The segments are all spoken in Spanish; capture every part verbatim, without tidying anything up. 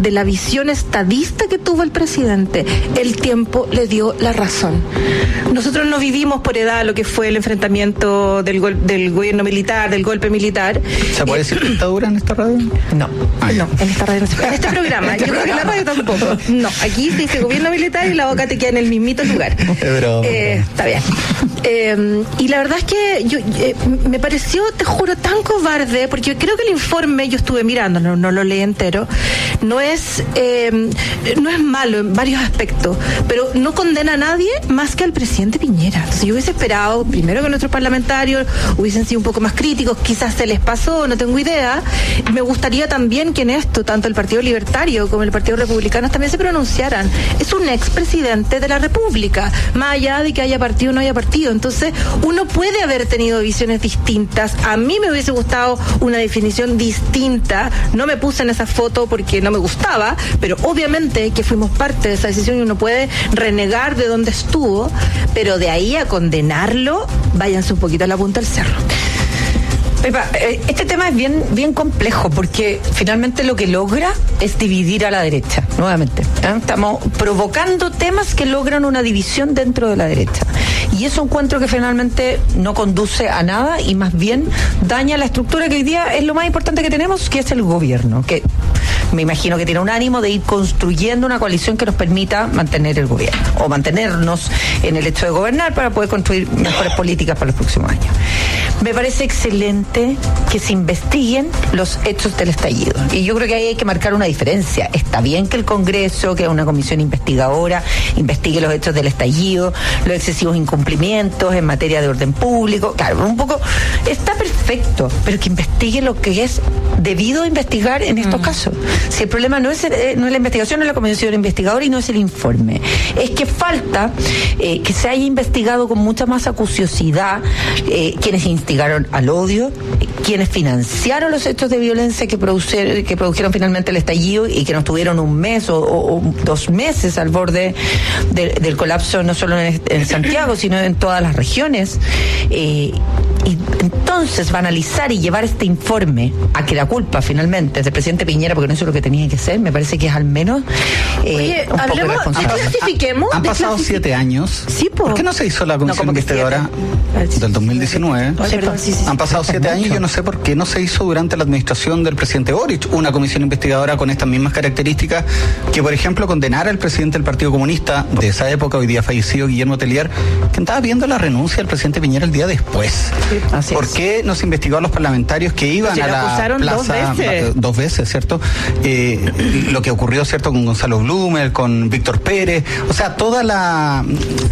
de la visión estadista que tuvo el presidente, el tiempo le dio la razón. Nosotros no vivimos por edad lo que fue el enfrentamiento del, gol, del gobierno militar, del golpe militar. ¿Se puede eh, decir dictadura en esta radio? No, ah, no, en esta radio no se puede. En este programa, yo creo que en la radio tampoco. No, aquí se dice gobierno militar y la boca te queda en el mismito lugar. Eh, está bien. Eh, y la verdad es que yo eh, me pareció, te juro, tan cobarde, porque creo que el informe, yo estuve mirando, no, no lo leí entero, no es eh, no es malo en varios aspectos, pero no condena a nadie más que al presidente Piñera. Si yo hubiese esperado, primero que nuestros parlamentarios hubiesen sido un poco más críticos, quizás se les pasó, no tengo idea. Me gustaría también que en esto, tanto el Partido Libertario como el Partido Republicano también se pronunciaran. Es un expresidente de la República, más allá de que haya partido o no haya partido. Entonces, uno puede haber tenido visiones distintas. A mí me hubiese gustado una definición distinta. No me puse en esa foto porque no me gustaba, pero obviamente que fuimos parte de esa decisión y uno puede renegar de dónde estuvo, pero de ahí a condenarlo, váyanse un poquito a la punta del cerro. Pepa, este tema es bien, bien complejo porque finalmente lo que logra es dividir a la derecha, nuevamente. ¿eh? Estamos provocando temas que logran una división dentro de la derecha. Y eso encuentro que finalmente no conduce a nada y más bien daña la estructura que hoy día es lo más importante que tenemos, que es el gobierno, que me imagino que tiene un ánimo de ir construyendo una coalición que nos permita mantener el gobierno o mantenernos en el hecho de gobernar para poder construir mejores políticas para los próximos años. Me parece excelente que se investiguen los hechos del estallido. Y yo creo que ahí hay que marcar una diferencia. Está bien que el Congreso, que es una comisión investigadora, investigue los hechos del estallido, los excesivos incumplimientos en materia de orden público. Claro, un poco está perfecto, pero que investigue lo que es debido investigar en estos mm. casos. Si el problema no es, eh, no es la investigación, no es la comisión investigadora y no es el informe. Es que falta eh, que se haya investigado con mucha más acuciosidad eh, quienes instigaron al odio, quienes financiaron los hechos de violencia que, producer, que produjeron finalmente el estallido y que nos tuvieron un mes o, o, o dos meses al borde de, del colapso, no solo en, en Santiago, sino en todas las regiones. Eh, y entonces va a analizar y llevar este informe a que la culpa finalmente es del presidente Piñera, porque no es lo que tenía que ser. Me parece que es al menos eh, Oye, un poco irresponsable. Clasifiquemos. Han pasado siete años. Sí, po. ¿Por qué no se hizo la comisión no, investigadora del dos mil diecinueve? Sí, perdón, sí, sí, Han pasado siete años y yo no sé por qué no se hizo durante la administración del presidente Boric una comisión investigadora con estas mismas características que, por ejemplo, condenara al presidente del Partido Comunista de esa época, hoy día fallecido, Guillermo Tellier, que estaba viendo la renuncia del presidente Piñera el día después. Sí, así ¿Por es. qué no se investigó a los parlamentarios que iban pues a la plaza dos veces, dos veces ¿cierto? Eh, lo que ocurrió, ¿cierto?, con Gonzalo Blumer, con Víctor Pérez, o sea, toda la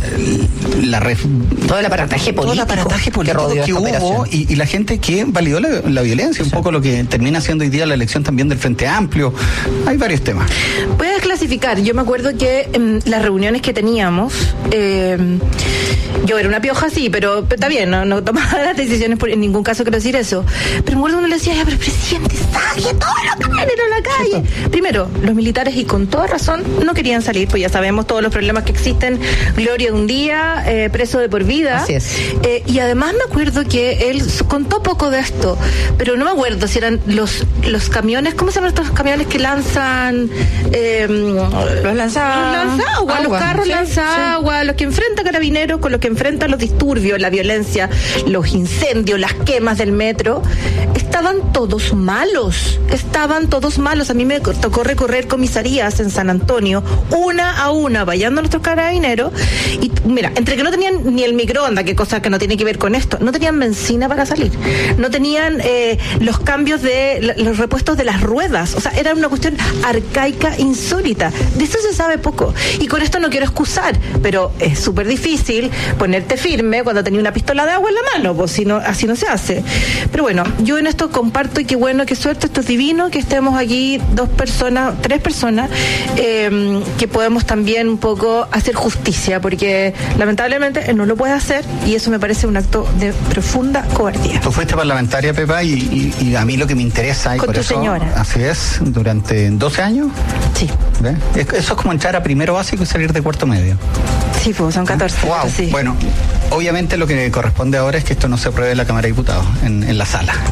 la ref, todo el aparataje político, todo el aparataje político que, que hubo y, y la gente que validó la, la violencia, un poco lo que termina siendo hoy día la elección también del Frente Amplio. Hay varios temas. Puedes clasificar. Yo me acuerdo que en las reuniones que teníamos, eh, yo era una pioja, sí, pero, pero está bien, no, no tomaba las decisiones, por, en ningún caso quiero decir eso. Pero me acuerdo uno le decía, ya, pero presidente, saque todos los camioneros a la calle. Sí. Primero, los militares, y con toda razón, no querían salir, pues ya sabemos todos los problemas que existen. Gloria de un día, eh, preso de por vida. Así es. Eh, y además me acuerdo que él contó poco de esto, pero no me acuerdo si eran los los camiones, ¿cómo se llaman estos camiones que lanzan? Eh, los lanza agua, agua, los carros sí, lanza agua, sí. Los que enfrentan carabineros con los que enfrentan los disturbios, la violencia, los incendios, las quemas del metro. Estaban todos malos, estaban todos malos. A mí me tocó recorrer comisarías en San Antonio, una a una, vayando a nuestros carabineros, y mira, entre que no tenían ni el microondas, que cosa que no tiene que ver con esto, no tenían benzina para salir, no tenían eh, los cambios de los repuestos de las ruedas, o sea, era una cuestión arcaica, insólita. De eso se sabe poco, y con esto no quiero excusar, pero es súper difícil ponerte firme cuando tenía una pistola de agua en la mano, pues si no, así no se hace. Pero bueno, yo en esto comparto, y qué bueno, qué suerte, esto es divino que estemos aquí dos personas, tres personas, eh, que podemos también un poco hacer justicia, porque lamentablemente él no lo puede hacer, y eso me parece un acto de profunda cobardía. Tú fuiste parlamentaria, Pepa, y, y, y a mí lo que me interesa, y con por tu eso, señora. Así es, durante doce años. Sí. ¿Ves? Eso es como entrar a primero básico y salir de cuarto medio. Sí, pues son catorce. Wow. Sí. Bueno, obviamente lo que corresponde ahora es que esto no se apruebe en la Cámara de Diputados, en, en la sala.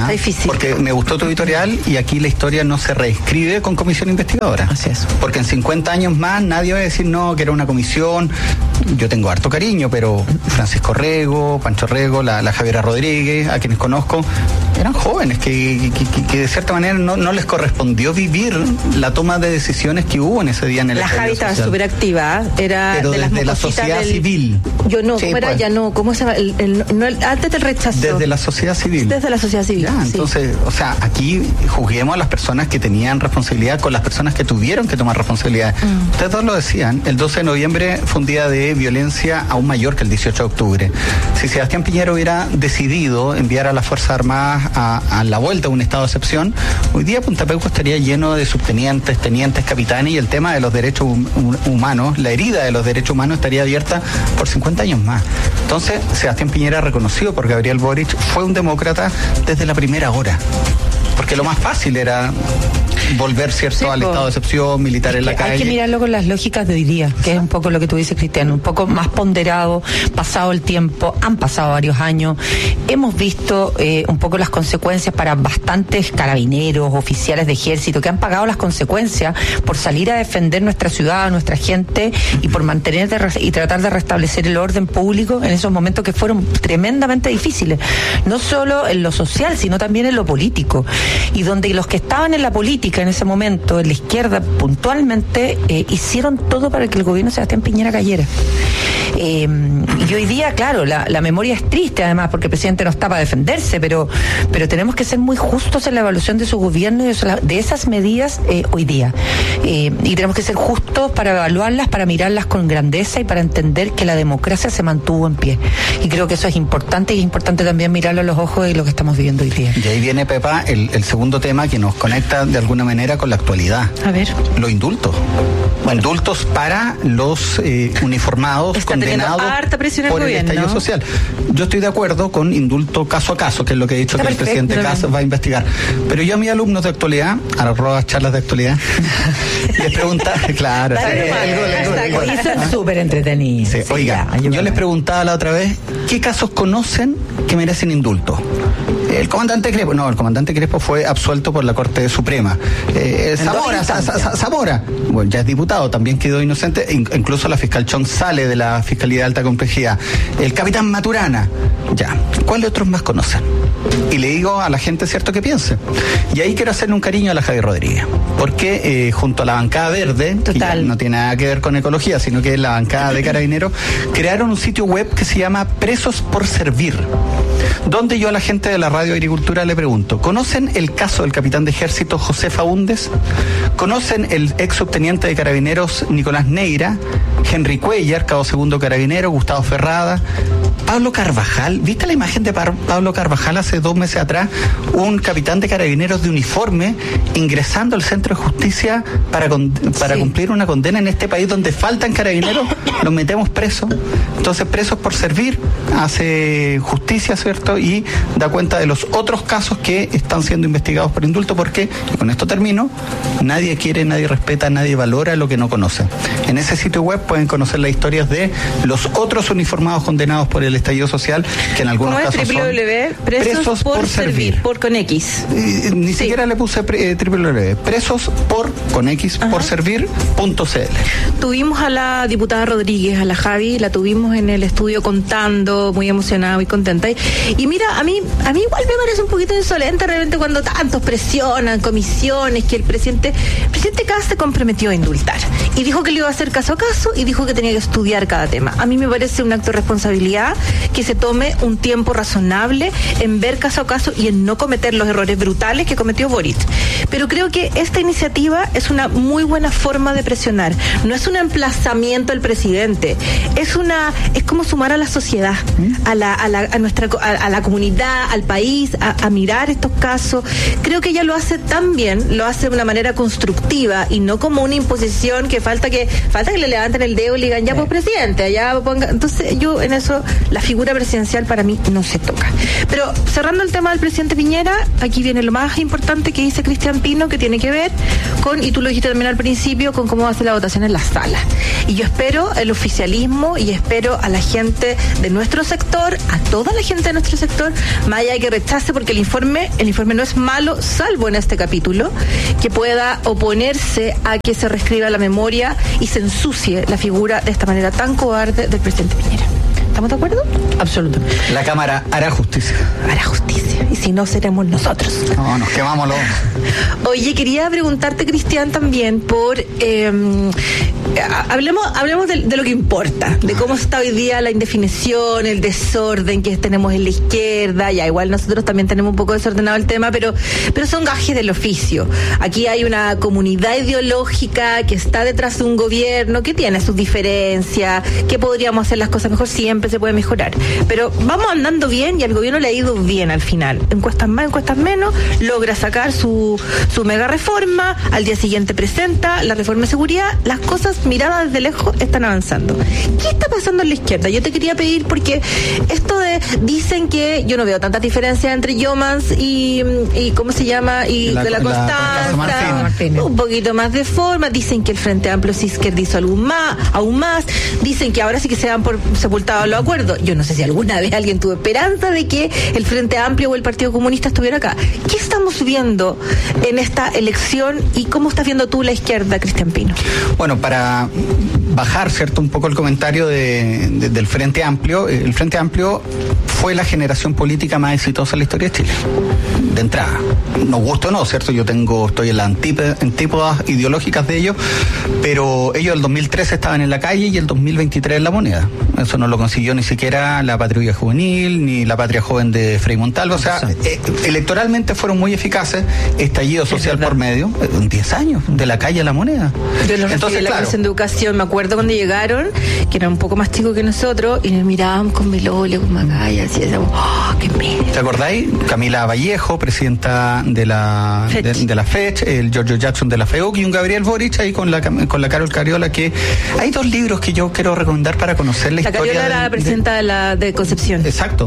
¿Ah? Difícil. Porque me gustó tu editorial y aquí la historia no se reescribe con comisión investigadora. Así es. Porque en cincuenta años más nadie va a decir no, que era una comisión. Yo tengo harto cariño, pero Francisco Rego, Pancho Rego, la, la Javiera Rodríguez, a quienes conozco, eran jóvenes que, que, que, que de cierta manera no, no les correspondió vivir la toma de decisiones que hubo en ese día en el La Javi estaba súper activa, era pero de las desde la sociedad del... civil. Yo no, sí, ¿cómo era? pues. Ya no, ¿cómo se llama? El, el, no, el, antes del rechazo. Desde la sociedad civil. Desde la sociedad civil. Ya, sí. Entonces, o sea, aquí juzguemos a las personas que tenían responsabilidad con las personas que tuvieron que tomar responsabilidad. Mm. Ustedes todos lo decían, el doce de noviembre fue un día de violencia aún mayor que el dieciocho de octubre. Si Sebastián Piñera hubiera decidido enviar a las Fuerzas Armadas a, a la vuelta de un estado de excepción, hoy día Punta Peuco estaría lleno de subtenientes, tenientes, capitanes, y el tema de los derechos humanos, la herida de los derechos humanos estaría abierta por cincuenta años más. Entonces, Sebastián Piñera, reconocido por Gabriel Boric, fue un demócrata desde la primera hora. Porque lo más fácil era volver, ¿cierto?, sí, al po. estado de excepción, militar en la calle. Hay que mirarlo con las lógicas de hoy día, que es un poco lo que tú dices, Cristiano, un poco más ponderado, pasado el tiempo, han pasado varios años, hemos visto eh, un poco las consecuencias para bastantes carabineros, oficiales de ejército, que han pagado las consecuencias por salir a defender nuestra ciudad, nuestra gente, y por mantener de, y tratar de restablecer el orden público en esos momentos que fueron tremendamente difíciles, no solo en lo social, sino también en lo político, y donde los que estaban en la política en ese momento, en la izquierda puntualmente, eh, hicieron todo para que el gobierno de Sebastián Piñera cayera. Eh, y hoy día, claro, la, la memoria es triste, además, porque el presidente no está para defenderse, pero, pero tenemos que ser muy justos en la evaluación de su gobierno y de, de esas medidas eh, hoy día. Eh, y tenemos que ser justos para evaluarlas, para mirarlas con grandeza y para entender que la democracia se mantuvo en pie. Y creo que eso es importante, y es importante también mirarlo a los ojos de lo que estamos viviendo hoy día. Y ahí viene, Pepa, el, el segundo tema que nos conecta de alguna manera con la actualidad. A ver. Los indultos. Bueno, indultos para los eh, uniformados Está condenados harta presión el por gobierno. el estallido social. Yo estoy de acuerdo con indulto caso a caso, que es lo que he dicho Está que perfecto, el presidente Casas va a investigar. Pero yo a mis alumnos de actualidad, a las rodas charlas de actualidad, les preguntaba, claro, y son súper entretenidos. Sí, sí, oiga, ya, yo, yo les preguntaba la otra vez, ¿qué casos conocen que merecen indulto? El comandante Crespo, no, el comandante Crespo fue absuelto por la Corte Suprema. Eh, Zamora, Za, Za, Zamora, bueno, ya es diputado, también quedó inocente, incluso la fiscal Chong sale de la Fiscalía de Alta Complejidad. El capitán Maturana, ya, ¿cuáles otros más conocen? Y le digo a la gente, cierto, que piense. Y ahí quiero hacerle un cariño a la Javi Rodríguez, porque eh, junto a la bancada verde, que ya no tiene nada que ver con ecología, sino que es la bancada de Carabineros, crearon un sitio web que se llama Presos por Servir, donde yo a la gente de la Radio Agricultura le pregunto, ¿conocen el caso del capitán de ejército José Faúndez? ¿Conocen el ex subteniente de Carabineros Nicolás Neira? Henry Cuellar, cabo segundo carabinero, Gustavo Ferrada, Pablo Carvajal. ¿Viste la imagen de Pablo Carvajal hace dos meses atrás? Un capitán de Carabineros de uniforme ingresando al Centro de Justicia para, con, para sí. cumplir una condena en este país donde faltan carabineros, los metemos presos. Entonces, Presos por Servir hace justicia, ¿cierto? Y da cuenta de los otros casos que están siendo investigados por indulto, porque, y con esto termino, nadie quiere, nadie respeta, nadie valora lo que no conoce. En ese sitio web pueden conocer las historias de los otros uniformados condenados por el estallido social, que en algunos ¿Cómo casos es? son Presos, presos por, por servir, servir, por con X. Eh, ni sí. siquiera le puse pre, eh, www, presos por con X, Ajá. por servir punto c l. Tuvimos a la diputada Rodríguez, a la Javi, la tuvimos en el estudio contando, muy emocionada, muy contenta. Y, y mira, a mí, a mí igual me parece un poquito insolente realmente cuando tantos presionan, comisiones, que el presidente, el presidente Casas se comprometió a indultar. Y dijo que le iba a hacer caso a caso y dijo que tenía que estudiar cada tema. A mí me parece un acto de responsabilidad que se tome un tiempo razonable en ver caso a caso y en no cometer los errores brutales que cometió Boric. Pero creo que esta iniciativa es una muy buena forma de presionar. No es un emplazamiento al presidente, es una, es como sumar a la sociedad, a la, a la, a nuestra, a, a la comunidad, al país, a, a mirar estos casos. Creo que ella lo hace tan bien, lo hace de una manera constructiva y no como una imposición que falta que falta que le levanten el dedo y le digan, ya, sí, pues presidente, allá ponga. Entonces yo en eso, la figura presidencial para mí no se toca. Pero cerrando el tema del presidente Piñera, aquí viene lo más importante que dice Cristian Pino, que tiene que ver con, y tú lo dijiste también al principio, con cómo va a ser la votación en la sala. Y yo espero el oficialismo y espero a la gente de nuestro sector, a toda la gente de nuestro sector, más allá de que rechace, porque el informe, el informe no es malo, salvo en este capítulo, que pueda oponerse a que se reescriba la memoria y se ensucie la figura de esta manera tan cobarde del presidente Piñera. ¿Estamos de acuerdo? Absolutamente. La Cámara hará justicia. Hará justicia. Y si no, seremos nosotros. No, nos quemamos los. Oye, quería preguntarte, Cristian, también por... Eh, hablemos hablemos de, de lo que importa, de cómo está hoy día la indefinición, el desorden que tenemos en la izquierda. Ya, igual nosotros también tenemos un poco desordenado el tema, pero, pero son gajes del oficio. Aquí hay una comunidad ideológica que está detrás de un gobierno que tiene sus diferencias, que podríamos hacer las cosas mejor, siempre se puede mejorar. Pero vamos andando bien y al gobierno le ha ido bien al final. Encuestas más, encuestas menos, logra sacar su, su mega reforma, al día siguiente presenta la reforma de seguridad, las cosas miradas desde lejos están avanzando. ¿Qué está pasando en la izquierda? Yo te quería pedir, porque esto de, dicen que, yo no veo tantas diferencias entre Yomans y, y ¿cómo se llama? Y la, de la, la Constanza, un poquito más de forma, dicen que el Frente Amplio se izquierdizó aún más, aún más, dicen que ahora sí que se dan por sepultados los acuerdos. Yo no sé si alguna vez alguien tuvo esperanza de que el Frente Amplio o el Partido Comunista estuviera acá. ¿Qué estamos viendo en esta elección y cómo estás viendo tú la izquierda, Cristian Pino? Bueno, para bajar, ¿cierto?, un poco el comentario de, de, del Frente Amplio, el Frente Amplio fue la generación política más exitosa en la historia de Chile. De entrada, nos gusta o no, ¿cierto? Yo tengo, estoy en las antípodas ideológicas de ellos, pero ellos el dos mil trece estaban en la calle y el dos mil veintitrés en la moneda. Eso no lo consiguió ni siquiera la Patrulla Juvenil, ni la Patria Joven de Frei Montalva. O sea, eh, electoralmente fueron muy eficaces, estallido social por medio, en diez años, de la calle a la moneda. Yo los Entonces, recibí la claro, Comisión de Educación, me acuerdo cuando llegaron, que eran un poco más chicos que nosotros, y nos mirábamos con Belolio, con Macaya, así decíamos, ¡oh, qué miedo! ¿Te acordáis? Camila Vallejo, presidenta de la Fetch. De, de la Fetch, el Giorgio Jackson de la FEUC y un Gabriel Boric ahí con la con la Carol Cariola, que hay dos libros que yo quiero recomendar para conocer la, la historia. La Cariola era la presidenta de, de la de Concepción. Exacto.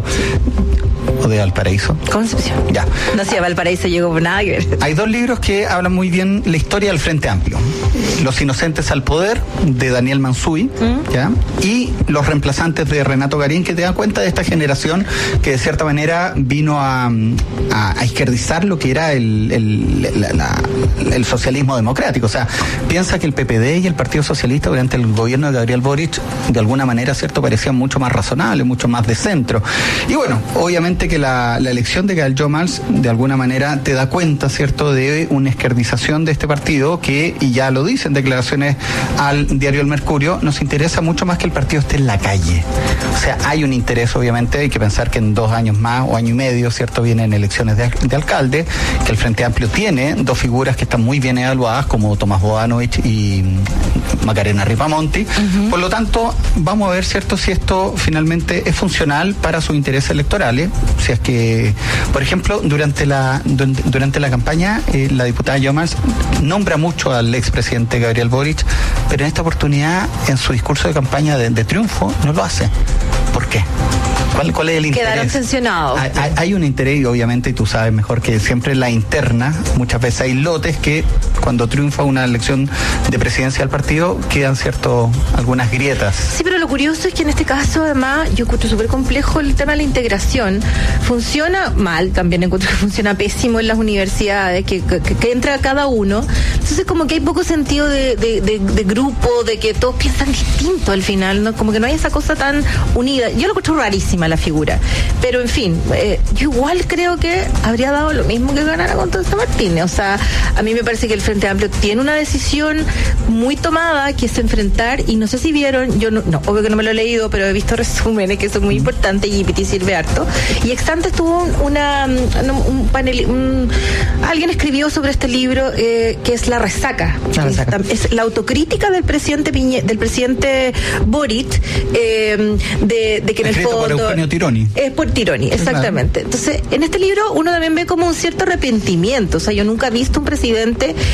¿O de Valparaíso? Concepción. Ya. No sé, a Valparaíso llegó por nada que ver. Hay dos libros que hablan muy bien la historia del Frente Amplio. Los Inocentes al Poder, de Daniel Mansuy, ¿Mm? ¿ya? Y Los Reemplazantes, de Renato Garín, que te da cuenta de esta generación que de cierta manera vino a, a, a izquierdizar lo que era el, el, la, la, el socialismo democrático. O sea, piensa que el P P D y el Partido Socialista durante el gobierno de Gabriel Boric, de alguna manera, cierto, parecían mucho más razonables, mucho más de centro. Y bueno, obviamente que la, la elección de Gael Jomals de alguna manera te da cuenta, cierto, de una izquierdización de este partido que, y ya lo dicen declaraciones al diario El Mercurio, nos interesa mucho más que el partido esté en la calle. O sea, hay un interés, obviamente, hay que pensar que en dos años más o año y medio, cierto, vienen elecciones de, de alcalde, que el Frente Amplio tiene dos figuras que están muy bien evaluadas, como Tomás Bodanovich y Macarena Ripamonti. Uh-huh. Por lo tanto, vamos a ver, cierto, si esto finalmente es funcional para sus intereses electorales. Si es que, por ejemplo, durante la durante la campaña, eh, la diputada Jomals nombra mucho al expresidente Gabriel Boric, pero en esta oportunidad, en su discurso de campaña de, de triunfo, no lo hace. ¿Por qué? ¿Cuál, ¿Cuál es el interés? Quedaron tensionados. Hay, hay, hay un interés, y obviamente, y tú sabes mejor que siempre en la interna, muchas veces hay lotes que cuando triunfa una elección de presidencia del partido, quedan, cierto, algunas grietas. Sí, pero lo curioso es que en este caso, además, yo encuentro súper complejo el tema de la integración. Funciona mal, también encuentro que funciona pésimo en las universidades, que, que, que entra cada uno. Entonces, como que hay poco sentido de, de, de, de grupo, de que todos piensan distinto al final, ¿no? Como que no hay esa cosa tan unida. Yo lo encuentro rarísima la figura. Pero, en fin, eh, yo igual creo que habría dado lo mismo que ganara con Constanza Martínez. O sea, a mí me parece que el Frente Amplio tiene una decisión muy tomada, que es enfrentar, y no sé si vieron, yo no, no obvio que no me lo he leído, pero he visto resúmenes que son muy importantes y G P T sirve harto. Y Exante tuvo una, un panel, un, alguien escribió sobre este libro eh, que es La Resaca. La resaca. Es, es la autocrítica del presidente Piñe, del presidente Boric, eh, de, de que en Escrito el fondo... por Eugenio Tironi. Es por Tironi, exactamente. Claro. Entonces, en este libro uno también ve como un cierto arrepentimiento. O sea, yo nunca he visto un presidente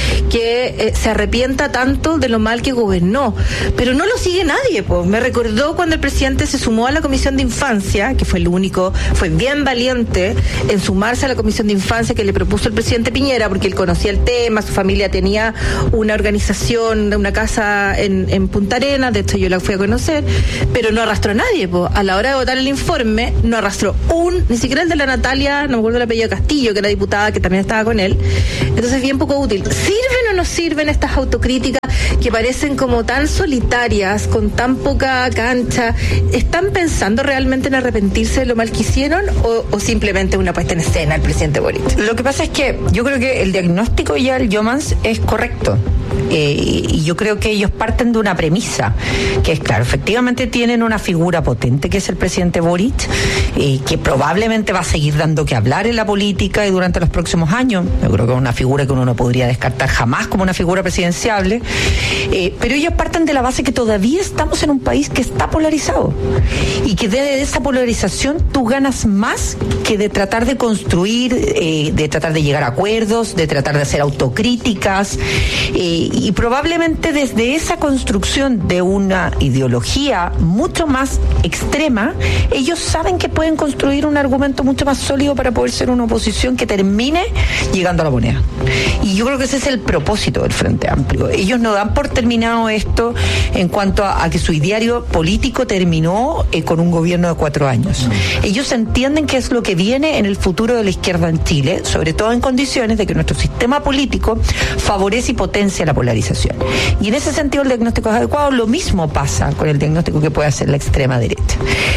que eh, se arrepienta tanto de lo mal que gobernó, pero no lo sigue nadie, pues. Me recordó cuando el presidente se sumó a la Comisión de Infancia, que fue el único, fue bien valiente en sumarse a la Comisión de Infancia que le propuso el presidente Piñera, porque él conocía el tema, su familia tenía una organización, una casa en, en Punta Arenas, de hecho yo la fui a conocer, pero no arrastró a nadie, pues. A la hora de votar el informe, no arrastró un, ni siquiera el de la Natalia, no me acuerdo el apellido Castillo, que era diputada, que también estaba con él. Entonces, bien poco útil. ¿Sirven o no sirven estas autocríticas que parecen como tan solitarias, con tan poca cancha? ¿Están pensando realmente en arrepentirse de lo mal que hicieron o, o simplemente una puesta en escena el presidente Boric? Lo que pasa es que yo creo que el diagnóstico ya el Yomans es correcto. Eh, y yo creo que ellos parten de una premisa, que es claro, efectivamente tienen una figura potente que es el presidente Boric, eh, que probablemente va a seguir dando que hablar en la política y durante los próximos años. Yo creo que es una figura que uno no podría descartar jamás como una figura presidenciable, eh, pero ellos parten de la base que todavía estamos en un país que está polarizado y que de esa polarización tú ganas más que de tratar de construir, eh, de tratar de llegar a acuerdos, de tratar de hacer autocríticas, eh, y probablemente desde esa construcción de una ideología mucho más extrema, ellos saben que pueden construir un argumento mucho más sólido para poder ser una oposición que termine llegando a la moneda. Y yo creo que ese es el propósito del Frente Amplio. Ellos no dan por terminado esto en cuanto a, a que su ideario político terminó eh, con un gobierno de cuatro años. Ellos entienden que es lo que viene en el futuro de la izquierda en Chile, sobre todo en condiciones de que nuestro sistema político favorece y potencia la polarización. Y en ese sentido el diagnóstico es adecuado. Lo mismo pasa con el diagnóstico que puede hacer la extrema derecha.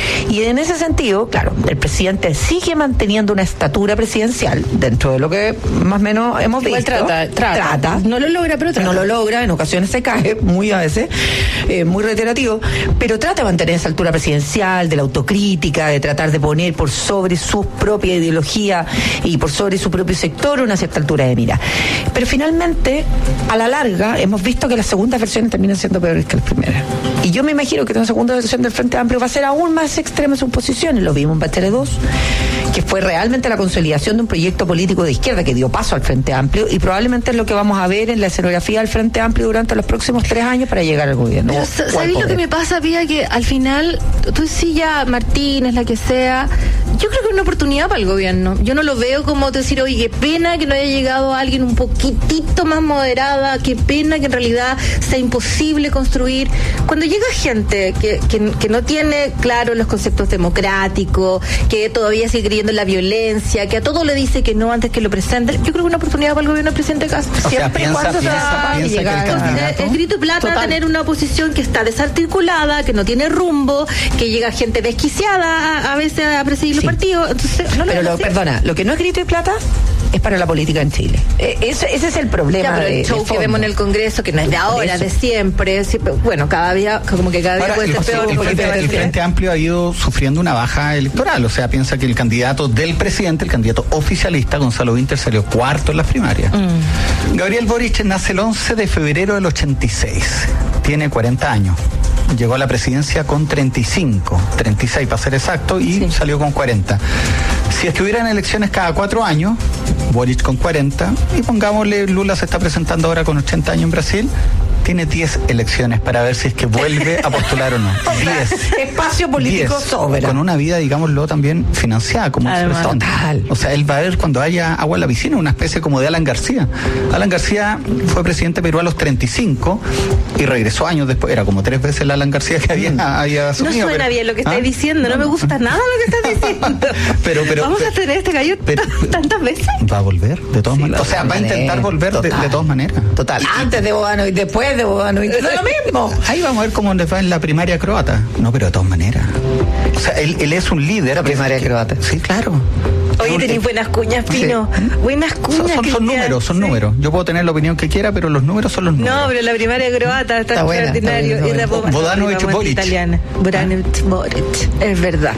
Y en ese sentido, claro, el presidente sigue manteniendo una estatura presidencial dentro de lo que más o menos hemos Igual visto. Trata, trata. Trata. No lo logra, pero trata. No lo logra, en ocasiones se cae, muy a veces, eh, muy reiterativo, pero trata de mantener esa altura presidencial, de la autocrítica, de tratar de poner por sobre su propia ideología y por sobre su propio sector una cierta altura de mira. Pero finalmente, a la larga, hemos visto que las segundas versiones terminan siendo peores que las primeras. Y yo me imagino que la segunda versión del Frente Amplio va a ser aún más extrema en sus posiciones. Lo vimos en Bachelet dos, que fue realmente la consolidación de un proyecto político de izquierda que dio paso al Frente Amplio, y probablemente es lo que vamos a ver en la escenografía del Frente Amplio durante los próximos tres años para llegar al gobierno. Pero, ¿sabéis lo que me pasa, Pía? Que al final, tú sí ya, Martínez, la que sea, yo creo que es una oportunidad para el gobierno. Yo no lo veo como decir, oye, qué pena que no haya llegado alguien un poquitito más moderada, qué pena que en realidad sea imposible construir. Cuando llega gente que, que, que no tiene claro los conceptos democráticos, que todavía sigue creyendo en la violencia, que a todo le dice que no antes que lo presente, yo creo que es una oportunidad para el gobierno del presidente Castro. O sea, Siempre piensa, cuando piensa, se va a piensa llegar. que el candidato... Es grito y plata Total. tener una oposición que está desarticulada, que no tiene rumbo, que llega gente desquiciada a, a veces a presidir los Sí. partidos. Entonces, no lo Pero lo, perdona, lo que no es grito y plata es para la política en Chile. Eh, ese, ese es el problema. Ya, pero de, el show de que fondo. vemos en el Congreso, que no es de ahora, eso. de siempre, siempre, bueno, cada día, como que cada día Ahora, puede el, ser peor. el un poquito Frente, más el de- Frente Amplio ha ido sufriendo una baja electoral, o sea, piensa que el candidato del presidente, el candidato oficialista, Gonzalo Winter, salió cuarto en las primarias. Mm. Gabriel Boric nace el once de febrero del ochenta y seis, tiene cuarenta años. Llegó a la presidencia con treinta y cinco, treinta y seis para ser exacto, y sí. Salió con cuarenta. Si estuvieran elecciones cada cuatro años, Boric con cuarenta, y pongámosle, Lula se está presentando ahora con ochenta años en Brasil, tiene diez elecciones para ver si es que vuelve a postular o no. diez. Espacio político diez, sobra. con una vida, digámoslo, también financiada como expresidente. Total. O sea, él va a ver cuando haya agua en la piscina, una especie como de Alan García. Alan García fue presidente de Perú a los treinta y cinco y regresó años después. Era como tres veces el Alan García que había, había asumido. No suena pero, bien lo que ¿ah? estás diciendo, no me gusta nada lo que estás diciendo. pero, pero, Vamos pero, a tener este gallo pero, tantas veces. Va a volver, de todas Sí, maneras. O sea, va a intentar volver de, de todas maneras. Total. Antes de Bogano y después de Bogano y lo mismo. Ahí vamos a ver cómo les va en la primaria croata. No, pero de todas maneras. O sea, él, él es un líder. La primaria que, croata. Sí, claro. Oye, tenéis buenas cuñas, Pino. Sí. Buenas cuñas. Son, son, son números, son sí. números. Yo puedo tener la opinión que quiera, pero los números son los números. No, pero la primaria croata está, está extraordinario. Buena, está buena. Bodanovich Boric. Italiana. Bodanovich Boric. Es verdad.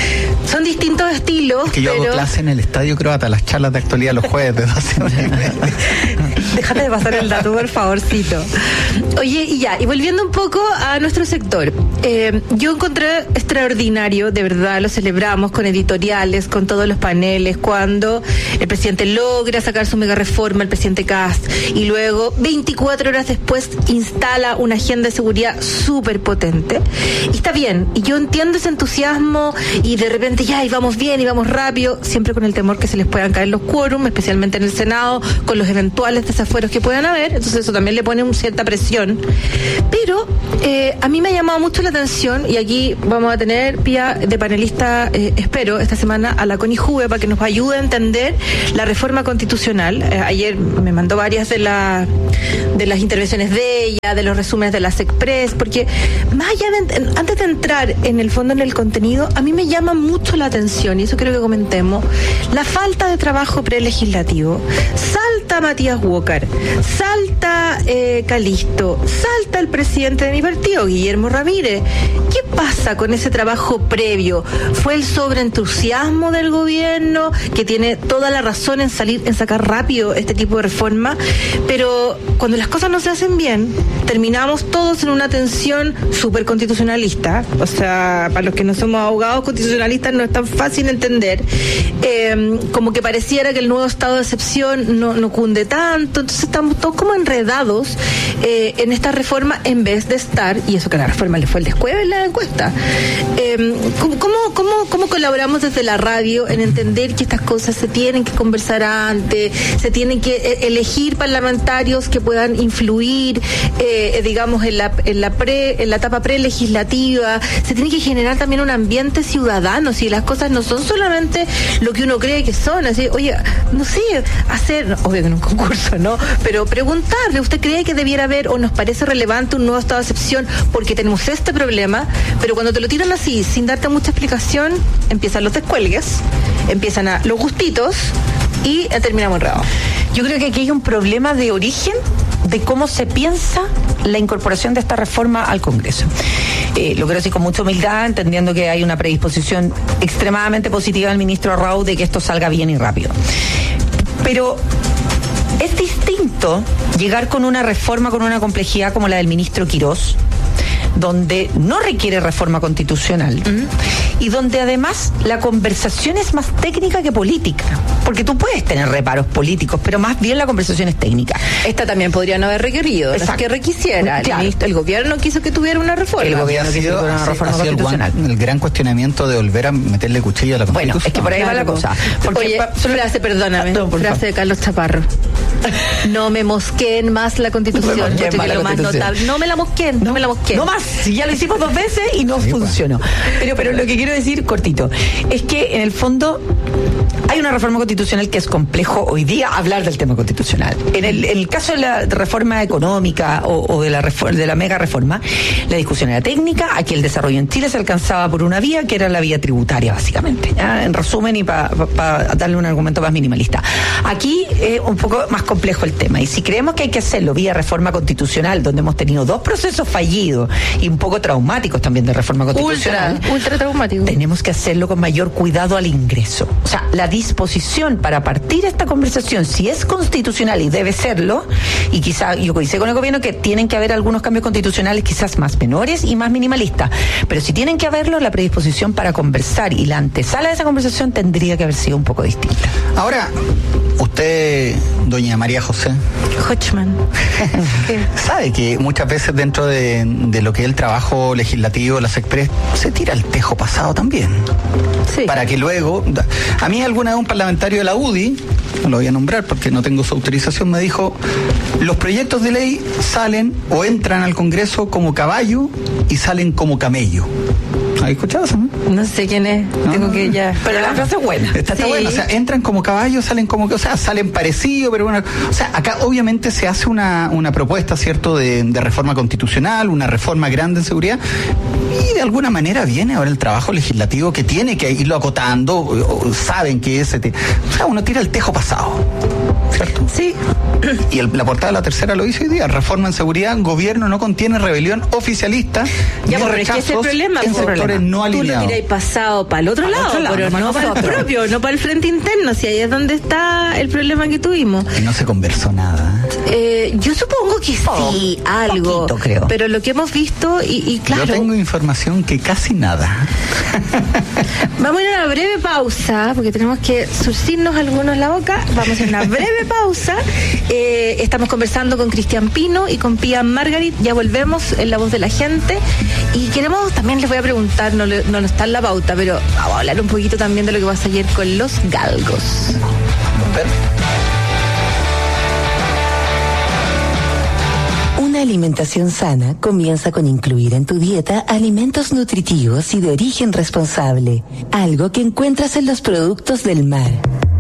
Son distintos estilos. Es que yo pero... hago clase en el estadio croata, las charlas de actualidad los jueves de doce a una y media. Déjate de pasar el dato, por favorcito. Oye, y ya, y volviendo un poco a nuestro sector, eh, yo encontré extraordinario, de verdad, lo celebramos con editoriales, con todos los paneles, cuando el presidente logra sacar su mega reforma, el presidente Kast, y luego, veinticuatro horas después, instala una agenda de seguridad súper potente. Y está bien, y yo entiendo ese entusiasmo, y de repente ya, y vamos bien, y vamos rápido, siempre con el temor que se les puedan caer los quórum, especialmente en el Senado, con los eventuales desafueros que puedan haber, entonces eso también le pone una cierta presión. Pero eh, a mí me ha llamado mucho la atención, y aquí vamos a tener, Pía, de panelista, eh, espero, esta semana a la Connie Juve para que nos ayude a entender la reforma constitucional. Eh, ayer me mandó varias de, la, de las intervenciones de ella, de los resúmenes de la SECPRES, porque más allá de, antes de entrar en el fondo, en el contenido, a mí me llama mucho la atención, y eso creo que comentemos, la falta de trabajo prelegislativo. Salta Matías Walker, salta eh, Calisto, salta el presidente de mi partido, Guillermo Ramírez. ¿Qué pasa con ese trabajo previo? ¿Fue el sobreentusiasmo del gobierno, que tiene toda la razón en salir, en sacar rápido este tipo de reforma? Pero cuando las cosas no se hacen bien, terminamos todos en una tensión súper constitucionalista. O sea, para los que no somos abogados constitucionalistas no es tan fácil entender. Eh, como que pareciera que el nuevo estado de excepción no, no cunde tanto. Entonces estamos todos como enredados eh, en esta reforma, en vez de estar, y eso que la reforma le fue el descueve en la encuesta. Eh, ¿cómo, cómo, cómo colaboramos desde la radio en entender que estas cosas se tienen que conversar antes, se tienen que elegir parlamentarios que puedan influir, eh, digamos, en la, en la pre, en la etapa prelegislativa? Se tiene que generar también un ambiente ciudadano, si las cosas no son solamente lo que uno cree que son, así, oye, no sé, hacer, no, obvio que en un concurso, ¿no? Pero preguntarle, ¿usted cree que debiera haber o nos parece relevante un nuevo estado de excepción porque tenemos este problema? Pero cuando te lo tiran así, sin darte mucha explicación, empiezan los descuelgues, empiezan a, los gustitos, y terminamos enredados. Yo creo que aquí hay un problema de origen de cómo se piensa la incorporación de esta reforma al Congreso. Eh, lo quiero decir con mucha humildad, entendiendo que hay una predisposición extremadamente positiva del ministro Arrau de que esto salga bien y rápido. Pero es distinto llegar con una reforma con una complejidad como la del ministro Quirós, donde no requiere reforma constitucional, uh-huh, y donde además la conversación es más técnica que política, porque tú puedes tener reparos políticos, pero más bien la conversación es técnica. Esta también podría no haber requerido, es que requisiera. Claro. El, el gobierno quiso que tuviera una reforma. El gobierno quiso que tuviera una reforma constitucional. El, el gran cuestionamiento de volver a meterle cuchillo a la Constitución. Bueno, es que por ahí claro. va la cosa. Porque Oye, pa, solo frase, perdóname, no, frase favor. de Carlos Chaparro. No me mosqueen más la Constitución. No me, más la lo constitución. Más notable. no me la mosqueen, no, no me la mosqueen. No más, si ya lo hicimos dos veces y no sí, funcionó. Pero, pero lo que quiero decir, cortito, es que en el fondo hay una reforma constitucional que es complejo hoy día hablar del tema constitucional. En el, en el caso de la reforma económica o, o de la reforma, de la mega reforma, la discusión era técnica. Aquí el desarrollo en Chile se alcanzaba por una vía que era la vía tributaria, básicamente, ¿ya? En resumen, y para pa, pa darle un argumento más minimalista. Aquí es un poco más complejo el tema, y si creemos que hay que hacerlo vía reforma constitucional, donde hemos tenido dos procesos fallidos y un poco traumáticos también de reforma constitucional, ultra, ultra traumático, tenemos que hacerlo con mayor cuidado al ingreso. O sea, la disposición para partir esta conversación, si es constitucional, y debe serlo, y quizá yo coincido con el gobierno que tienen que haber algunos cambios constitucionales quizás más menores y más minimalistas, pero si tienen que haberlo, la predisposición para conversar y la antesala de esa conversación tendría que haber sido un poco distinta. Ahora, usted, doña María José Hochman, sabe que muchas veces dentro de, de lo que es el trabajo legislativo, la SECPRES, se tira el tejo pasado también. Sí. Para que luego, a mí alguna vez un parlamentario de la U D I, no lo voy a nombrar porque no tengo su autorización, me dijo, los proyectos de ley salen o entran al Congreso como caballo y salen como camello. ¿Has escuchado eso? No, no sé quién es, no, tengo que ya... Pero la frase es buena. Está, sí. está buena, o sea, entran como caballos, salen como... O sea, salen parecidos, pero bueno... O sea, acá obviamente se hace una, una propuesta, ¿cierto?, de, de reforma constitucional, una reforma grande en seguridad, y de alguna manera viene ahora el trabajo legislativo que tiene que irlo acotando, o, o saben que ese... Te, o sea, uno tira el tejo pasado, ¿cierto? Sí. Y el, la portada de La Tercera lo dice hoy día, reforma en seguridad, gobierno no contiene rebelión oficialista, ya, pero es que ese es el problema, en sectores no alineados. Tú lo tiráis pasado para el otro para lado, otro lado, pero no, no para el propio, no para el frente interno, si ahí es donde está el problema que tuvimos. Y no se conversó nada. Eh, yo supongo que sí, oh, algo. Poquito, creo. Pero lo que hemos visto, y, y claro. Yo tengo información que casi nada. Vamos a ir a una breve pausa, porque tenemos que surcirnos algunos la boca. Vamos a ir a una breve pausa. Eh, estamos conversando con Cristian Pino y con Pía Margarit. Ya volvemos en La Voz de la Gente. Y queremos, también les voy a preguntar, no, no está en la pauta, pero vamos a hablar un poquito también de lo que pasó ayer con los galgos. Una alimentación sana comienza con incluir en tu dieta alimentos nutritivos y de origen responsable, algo que encuentras en los productos del mar.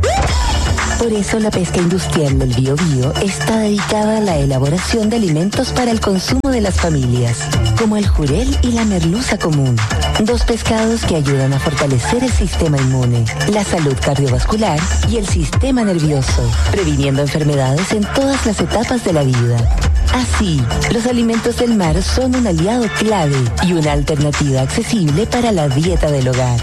Por eso la pesca industrial del Biobío está dedicada a la elaboración de alimentos para el consumo de las familias, como el jurel y la merluza común, dos pescados que ayudan a fortalecer el sistema inmune, la salud cardiovascular y el sistema nervioso, previniendo enfermedades en todas las etapas de la vida. Así, los alimentos del mar son un aliado clave y una alternativa accesible para la dieta del hogar.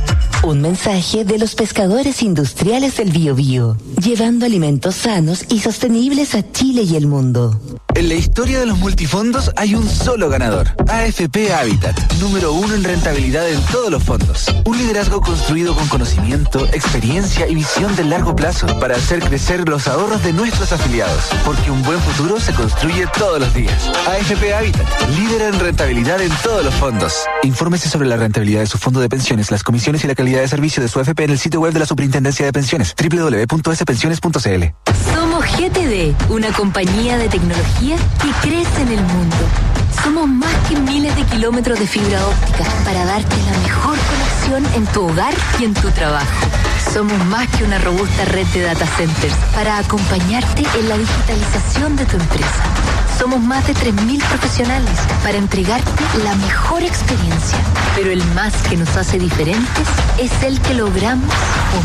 Un mensaje de los pescadores industriales del Biobío, llevando alimentos sanos y sostenibles a Chile y el mundo. En la historia de los multifondos hay un solo ganador, A F P Habitat, número uno en rentabilidad en todos los fondos. Un liderazgo construido con conocimiento, experiencia y visión de largo plazo para hacer crecer los ahorros de nuestros afiliados, porque un buen futuro se construye todos los días. A F P Habitat, líder en rentabilidad en todos los fondos. Infórmese sobre la rentabilidad de su fondo de pensiones, las comisiones y la calidad de servicio de su A F P en el sitio web de la Superintendencia de Pensiones, doble u doble u doble u punto ese pensiones punto c l. Somos G T D, una compañía de tecnología que crece en el mundo. Somos más que miles de kilómetros de fibra óptica para darte la mejor conexión en tu hogar y en tu trabajo. Somos más que una robusta red de data centers para acompañarte en la digitalización de tu empresa. Somos más de tres mil profesionales para entregarte la mejor experiencia. Pero el más que nos hace diferentes es el que logramos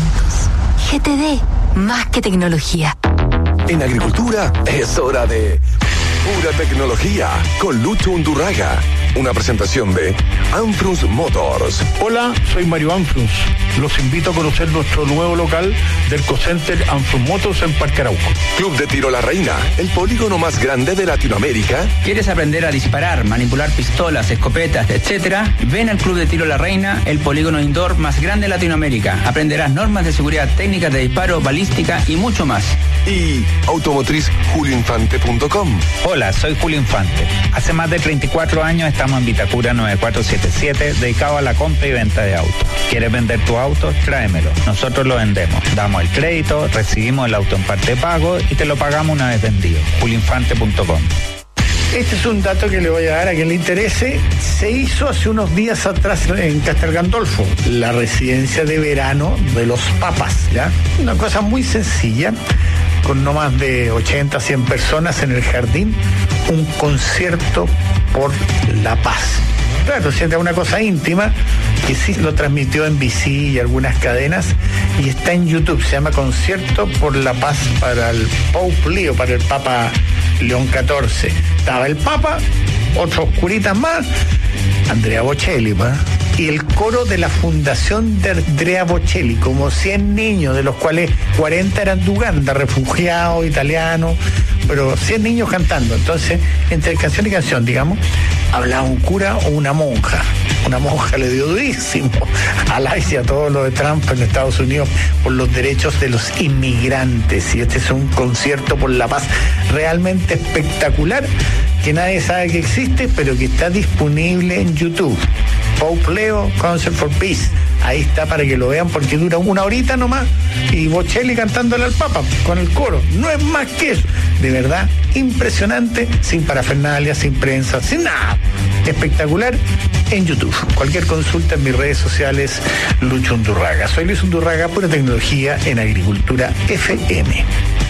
juntos. G T D, más que tecnología. En agricultura es hora de Pura Tecnología con Lucho Undurraga. Una presentación de Anfrus Motors. Hola, soy Mario Anfrus. Los invito a conocer nuestro nuevo local del Cocenter Anfrus Motors en Parque Arauco. Club de Tiro La Reina, el polígono más grande de Latinoamérica. ¿Quieres aprender a disparar, manipular pistolas, escopetas, etcétera? Ven al Club de Tiro La Reina, el polígono indoor más grande de Latinoamérica. Aprenderás normas de seguridad, técnicas de disparo, balística y mucho más. Y automotriz julio infante punto com. Hola, soy Julio Infante. Hace más de treinta y cuatro años estamos en Vitacura nueve cuatro siete siete, dedicado a la compra y venta de autos. ¿Quieres vender tu auto? Tráemelo. Nosotros lo vendemos. Damos el crédito, recibimos el auto en parte de pago y te lo pagamos una vez vendido. julio infante punto com. Este es un dato que le voy a dar a quien le interese. Se hizo hace unos días atrás en Castel Gandolfo, la residencia de verano de los papas, ¿ya? Una cosa muy sencilla, con no más de ochenta, cien personas en el jardín, un concierto por la paz. Claro, si es una cosa íntima, que sí lo transmitió en B C y algunas cadenas, y está en YouTube, se llama Concierto por la Paz para el Pope Leo, para el Papa León catorce. Estaba el Papa, otros curitas más, Andrea Bocelli, ¿va? Y el coro de la Fundación de Andrea Bocelli, como cien niños, de los cuales cuarenta eran de Uganda, refugiados, italianos, pero cien niños cantando. Entonces, entre canción y canción, digamos, hablaba un cura o una monja. Una monja le dio durísimo a Lacy y a todo lo de Trump en Estados Unidos por los derechos de los inmigrantes. Y este es un concierto por la paz realmente espectacular, que nadie sabe que existe, pero que está disponible en YouTube. Pope Leo, Concert for Peace. Ahí está para que lo vean, porque dura una horita nomás, y Bocelli cantándole al Papa con el coro. No es más que eso. De verdad, impresionante, sin parafernalia, sin prensa, sin nada. Espectacular en YouTube. Cualquier consulta en mis redes sociales, Lucho Undurraga. Soy Luis Undurraga, Pura Tecnología en Agricultura F M.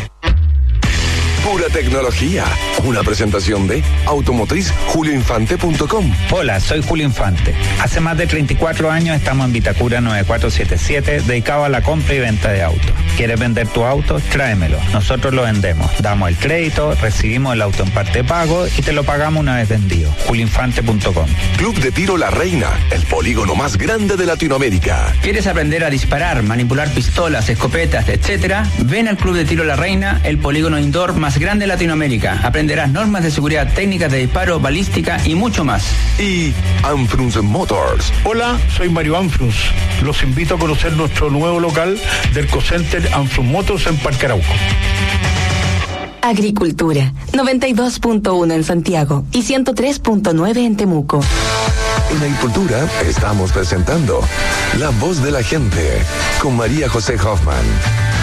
Pura Tecnología, una presentación de automotriz julio infante punto com. Hola, soy Julio Infante. Hace más de treinta y cuatro años estamos en Vitacura nueve cuatro siete siete, dedicado a la compra y venta de autos. ¿Quieres vender tu auto? Tráemelo. Nosotros lo vendemos. Damos el crédito, recibimos el auto en parte de pago y te lo pagamos una vez vendido. julio infante punto com. Club de Tiro La Reina, el polígono más grande de Latinoamérica. ¿Quieres aprender a disparar, manipular pistolas, escopetas, etcétera? Ven al Club de Tiro La Reina, el polígono indoor más más grande de Latinoamérica. Aprenderás normas de seguridad, técnicas de disparo, balística y mucho más. Y Anfrunz Motors. Hola, soy Mario Anfrunz. Los invito a conocer nuestro nuevo local del Ecocenter Anfrunz Motors en Parque Arauco. Agricultura, noventa y dos punto uno en Santiago y ciento tres punto nueve en Temuco. En Agricultura estamos presentando La Voz de la Gente con María José Hoffman.